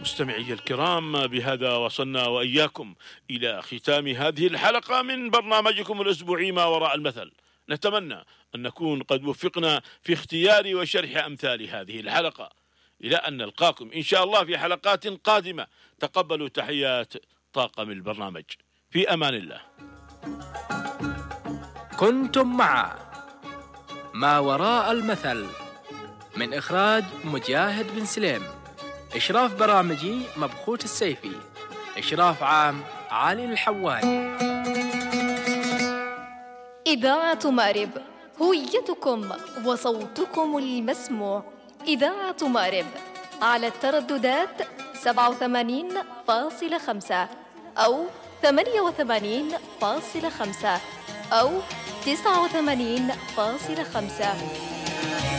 مستمعي الكرام، بهذا وصلنا وإياكم إلى ختام هذه الحلقة من برنامجكم الأسبوعي ما وراء المثل. نتمنى أن نكون قد وفقنا في اختيار وشرح أمثال هذه الحلقة. إلى أن نلقاكم إن شاء الله في حلقات قادمة. تقبلوا تحيات طاقم البرنامج. في أمان الله. كنتم مع ما وراء المثل من إخراج مجاهد بن سليم. إشراف برامجي مبخوت السيفي. إشراف عام علي الحواني. إذاعة مأرب، هويتكم وصوتكم المسموع. إذاعة مأرب على الترددات 87.5 أو 88.5 أو 89.5.